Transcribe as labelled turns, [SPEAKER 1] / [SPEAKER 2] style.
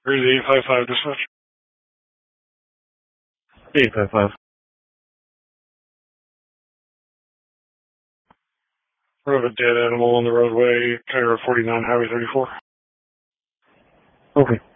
[SPEAKER 1] Here's the 855 dispatch.
[SPEAKER 2] 855.
[SPEAKER 1] We have a dead animal on the roadway, County Road 49, Highway 34.
[SPEAKER 2] Okay.